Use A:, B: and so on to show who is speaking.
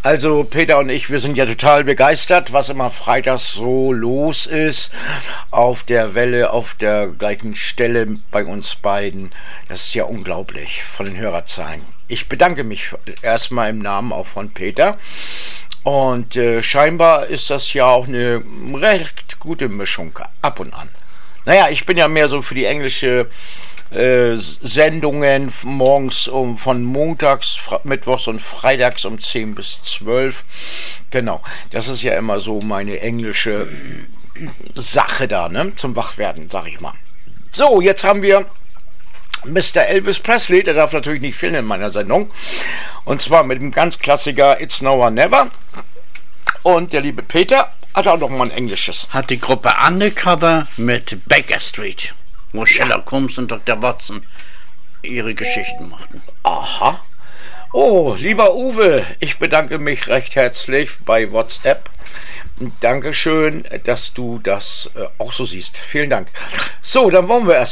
A: Also Peter und ich, wir sind ja total begeistert, was immer freitags so los ist. Auf der Welle, auf der gleichen Stelle bei uns beiden. Das ist ja unglaublich von den Hörerzahlen. Ich bedanke mich erstmal im Namen auch von Peter. Und scheinbar ist das ja auch eine recht gute Mischung ab und an. Naja, ich bin ja mehr so für die englische Sendungen morgens von montags, mittwochs und freitags um 10 bis 12. Genau, das ist ja immer so meine englische Sache da, ne? Zum Wachwerden, sag ich mal. So, jetzt haben wir Mr. Elvis Presley, der darf natürlich nicht fehlen in meiner Sendung. Und zwar mit dem ganz Klassiker It's Now or Never. Und der liebe Peter hat auch noch mal ein englisches.
B: Hat die Gruppe Undercover mit Baker Street, wo Sherlock Holmes und Dr. Watson ihre Geschichten machten.
A: Aha. Oh, lieber Uwe, ich bedanke mich recht herzlich bei WhatsApp. Dankeschön, dass du das auch so siehst. Vielen Dank. So, dann wollen wir erstmal.